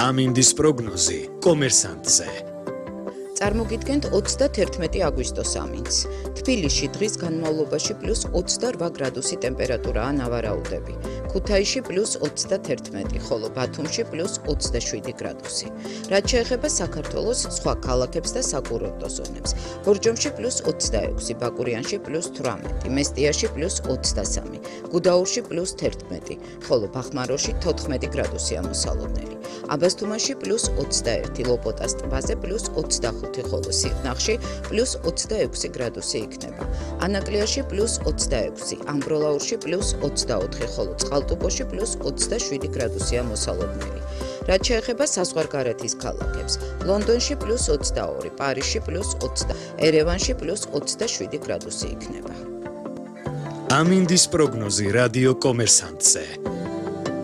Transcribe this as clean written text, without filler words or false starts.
ამინდის პროგნოზი კომერსანტზე. წარმოგიდგენთ 31 აგვისტოს ამინდს. თბილისში დღის განმავლობაში პლუს 28 გრადუსი ტემპერატურაა ნავარაუდები. ქუთაისში პლუს 31, ხოლო ბათუმში პლუს 27 გრადუსი. რაც შეეხება საქართველოს სხვა ქალაქებს და საკურორტო ზონებს. ბორჯომში პლუს 26, ბაკურიანში პლუს 18, მესტიაში პლუს 23, გუდაურში პლუს 11, ხოლო ბახმაროში 14 გრადუსია მოსალოდნელი. აბასთუმანში პლუს 21, ლოპოტას ტბაზე პლუს 25, ხოლო სიღნაღში პლუს 26 გრადუსი იქნება. ანაკლიაში პლუს 26, ამბროლაურში პლუს 24, ხოლო წყალტუბოში პლუს 27 გრადუსია მოსალოდნელი. რაც შეეხება საზღვარგარეთის ქალაქებს, ლონდონში პლუს 22, პარიზში პლუს 20, ერევანში პლუს 27 გრადუსი იქნება. ამინდის პროგნოზი რადიო კომერსანტზე.